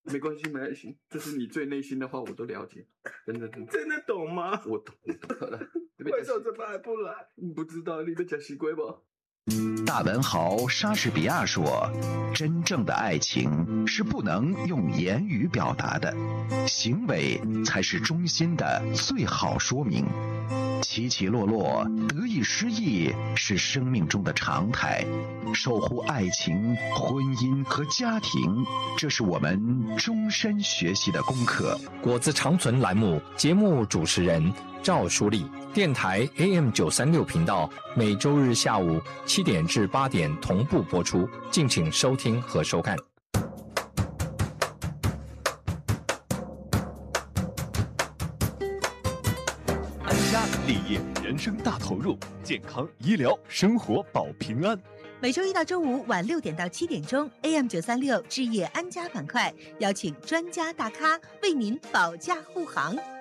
没关系，没关系，这是你最内心的话，我都了解，真的。 真的懂吗？ 我懂了。 为什么这班还不来？ 你不知道你被讲习惯吗？ 大文豪莎士比亚说：“真正的爱情是不能用言语表达的，行为才是衷心的最好说明。起起落落，得意失意是生命中的常态。守护爱情、婚姻和家庭，这是我们终身学习的功课。” 果子长存栏目节目主持人赵淑丽，电台 AM936 频道，每周日下午7点至8点同步播出，敬请收听和收看。 安家立业，人生大投入，健康医疗，生活保平安。 每周一到周五晚6点到7点钟 ，AM936 置业安家板块，邀请专家大咖为您保驾护航。